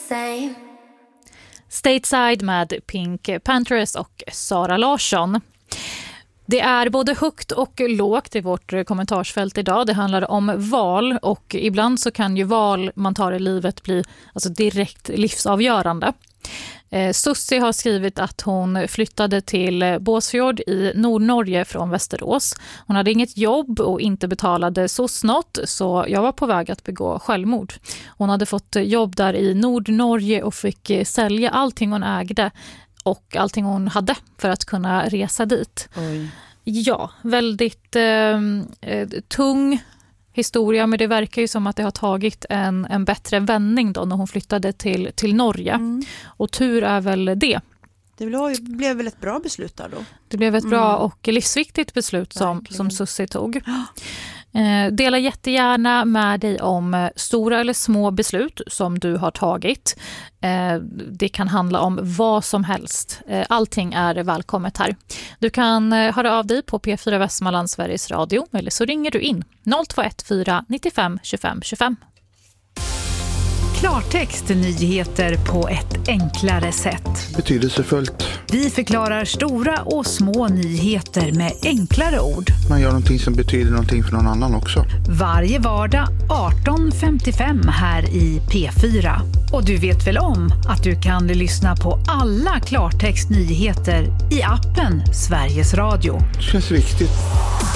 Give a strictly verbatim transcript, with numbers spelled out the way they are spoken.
same. Stateside med Pink Panthers och Sara Larsson. Det är både högt och lågt i vårt kommentarsfält idag. Det handlar om val och ibland så kan ju val man tar i livet bli alltså direkt livsavgörande. Eh, Sussi har skrivit att hon flyttade till Båsfjord i Nordnorge från Västerås. Hon hade inget jobb och inte betalade så snart, så jag var på väg att begå självmord. Hon hade fått jobb där i Nordnorge och fick sälja allting hon ägde och allting hon hade för att kunna resa dit. Oj. Ja, väldigt eh, tung historia, men det verkar ju som att det har tagit en, en bättre vändning då när hon flyttade till, till Norge. Mm. Och tur är väl det. Det blev väl ett bra beslut där då? Det blev ett mm. bra och livsviktigt beslut som, som Sussi tog. Eh, dela jättegärna med dig om stora eller små beslut som du har tagit. Eh, det kan handla om vad som helst. Eh, allting är välkommet här. Du kan eh, höra av dig på P fyra Västmanland Sveriges Radio eller så ringer du in noll två ett fyra nittiofem tjugofem tjugofem. Klartext, nyheter på ett enklare sätt. Betydelsefullt. Vi förklarar stora och små nyheter med enklare ord. Man gör någonting som betyder någonting för någon annan också. Varje vardag arton femtiofem här i P fyra. Och du vet väl om att du kan lyssna på alla Klartext nyheter i appen Sveriges Radio. Det känns viktigt.